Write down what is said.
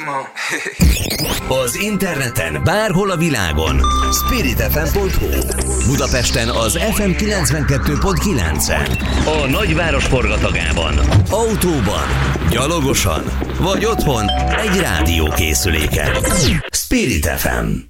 ma. Az interneten bárhol a világon. spiritfm.hu. Budapesten az FM 92.9-en. A nagyváros forgatagában. Autóban, gyalogosan vagy otthon egy rádiókészüléken. Spirit FM.